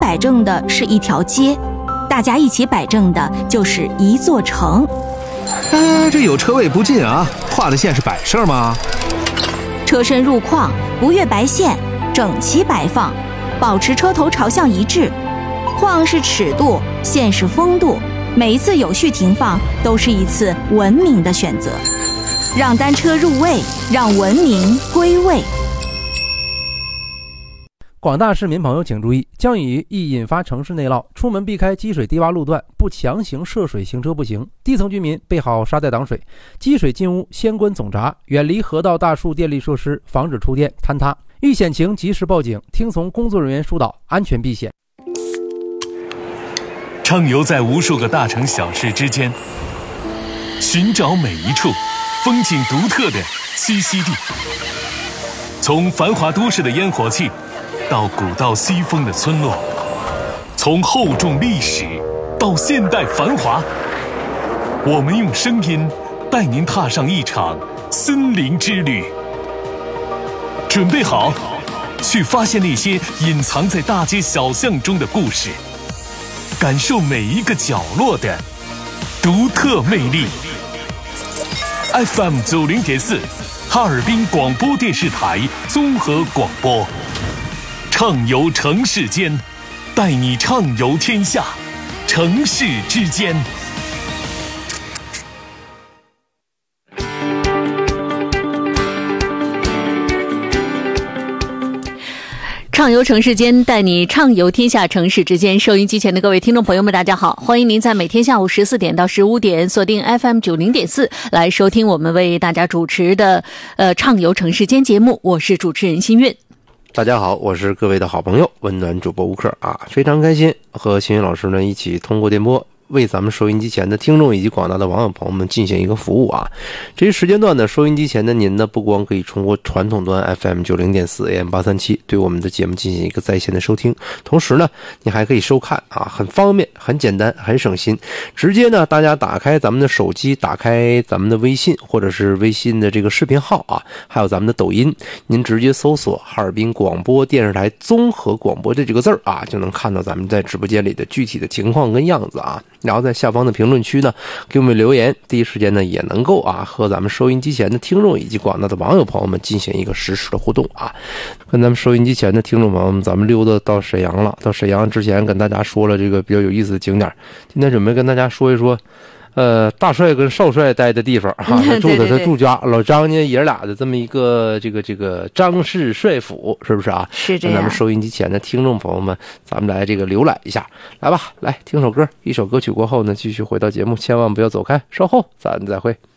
摆正的是一条街，大家一起摆正的就是一座城。 这有车位不进啊，画的线是摆设吗？ 车身入框，不越白线，整齐摆放，保持车头朝向一致。框是尺度，线是风度，每一次有序停放都是一次文明的选择。让单车入位，让文明归位。 广大市民朋友请注意，降雨易引发城市内涝，出门避开积水低洼路段，不强行涉水行车不行。低层居民备好沙袋挡水，积水进屋先关总闸，远离河道大树电力设施，防止触电坍塌。遇险情及时报警，听从工作人员疏导，安全避险。 畅游在无数个大城小市之间，寻找每一处风景独特的栖息地。从繁华都市的烟火气到古道西风的村落，从厚重历史到现代繁华，我们用声音带您踏上一场森林之旅。准备好，去发现那些隐藏在大街小巷中的故事，感受每一个角落的独特魅力。FM 90.4，哈尔滨广播电视台综合广播，畅游城市间，带你畅游天下，城市之间。 畅游城市间，带你畅游天下，城市之间。收音机前的各位听众朋友们，大家好，欢迎您在每天下午14点到15点锁定 FM 90.4来收听我们为大家主持的畅游城市间节目。我是主持人新月。 大家好，我是各位的好朋友温暖主播吴克啊，非常开心和新月老师呢一起通过电波为咱们收音机前的听众以及广大的网友朋友们进行一个服务啊。这一时间段呢，收音机前的您呢，不光可以通过传统端 FM 90.4 AM837 对我们的节目进行一个在线的收听，同时呢，你还可以收看啊，很方便、很简单、很省心。直接呢，大家打开咱们的手机，打开咱们的微信或者是微信的这个视频号啊，还有咱们的抖音，您直接搜索哈尔滨广播电视台综合广播这几个字啊，就能看到咱们在直播间里的具体的情况跟样子啊。然后在下方的评论区呢给我们留言，第一时间呢也能够啊和咱们收音机前的听众以及广大的网友朋友们进行一个实时的互动啊。跟咱们收音机前的听众朋友们，咱们溜达到沈阳了。到沈阳之前跟大家说了这个比较有意思的景点，今天准备跟大家说一说大帅跟少帅待的地方哈，他住的他住家老张家爷俩的这么一个这个张氏帅府，是不是啊？ 是这样。 咱们收音机前的听众朋友们，咱们来这个浏览一下，来吧，来听首歌，一首歌曲过后呢，继续回到节目，千万不要走开，稍后咱再会。